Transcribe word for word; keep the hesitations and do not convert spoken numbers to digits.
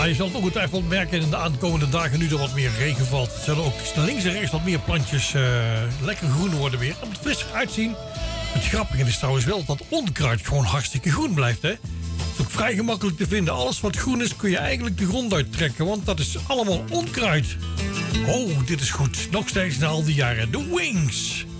Nou, je zal het ongetwijfeld merken in de aankomende dagen nu er wat meer regen valt. Zullen ook links en rechts wat meer plantjes uh, lekker groen worden weer. Dat moet frisser uitzien. Het grappige is trouwens wel dat onkruid gewoon hartstikke groen blijft, hè. Dat is ook vrij gemakkelijk te vinden. Alles wat groen is kun je eigenlijk de grond uittrekken, want dat is allemaal onkruid. Oh, dit is goed. Nog steeds na al die jaren. The Wings.